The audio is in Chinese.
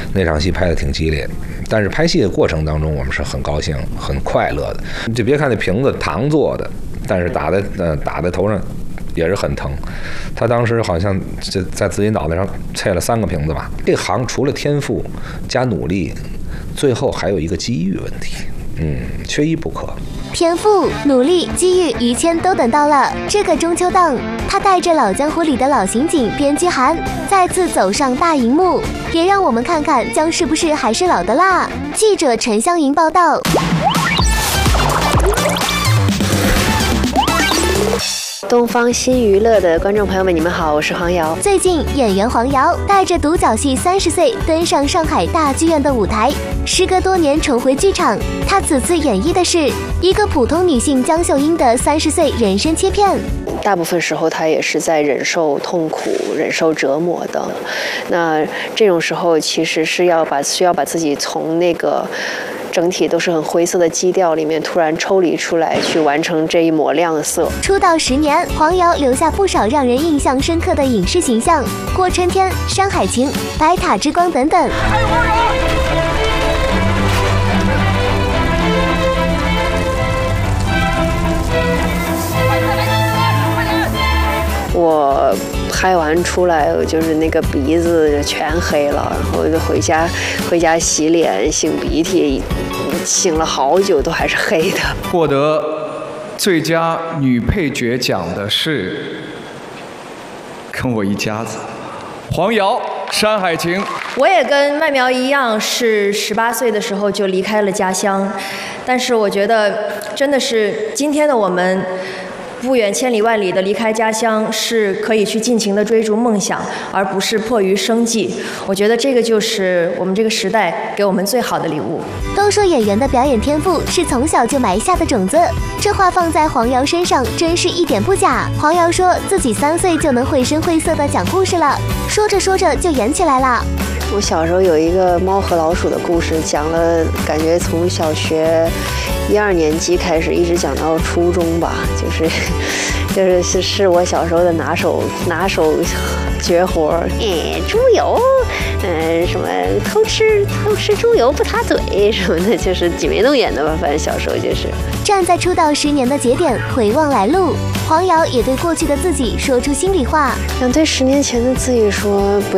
那场戏拍得挺激烈，但是拍戏的过程当中，我们是很高兴、很快乐的。就别看那瓶子糖做的，但是打在头上也是很疼。他当时好像就在自己脑袋上碎了3个瓶子吧。这行除了天赋加努力，最后还有一个机遇问题，缺一不可。 天赋、努力、机遇，于谦都等到了。这个中秋档，他带着《老江湖》里的老刑警边居涵再次走上大荧幕，也让我们看看姜是不是还是老的辣。记者陈香莹报道。 东方新娱乐的观众朋友们，你们好，我是黄瑶。 最近，演员黄瑶带着独角戏30岁登上上海大剧院的舞台，时隔多年重回剧场。她此次演绎的是一个普通女性江秀英的30岁人生切片。 大部分时候，她也是在忍受痛苦、忍受折磨的。那这种时候，其实是需要把自己从那个整体都是很灰色的基调里面突然抽离出来，去完成这一抹亮色。 出道10年，黄瑶留下不少让人印象深刻的影视形象，过春天、山海情、白塔之光等等。 我拍完出来，就是那个鼻子全黑了，然后就回家洗脸、擤鼻涕，擤了好久都还是黑的。 获得最佳女配角奖的是跟我一家子，黄瑶，《山海情》。 我也跟麦苗一样，是18岁的时候就离开了家乡，但是我觉得真的是今天的我们。不远千里万里的离开家乡，是可以去尽情的追逐梦想，而不是迫于生计。我觉得这个就是我们这个时代给我们最好的礼物。 都说演员的表演天赋是从小就埋下的种子，这话放在黄瑶身上真是一点不假。黄瑶说自己3岁就能绘声绘色的讲故事了，说着说着就演起来了。 我小时候有一个猫和老鼠的故事，讲了，感觉从小学1、2年级开始，一直讲到初中吧，是我小时候的拿手绝活。猪油，什么偷吃猪油不擦嘴什么的，就是挤眉弄眼的吧，反正小时候就是。 站在出道10年的节点回望来路，黄瑶也对过去的自己说出心里话， 想对10年前的自己说，不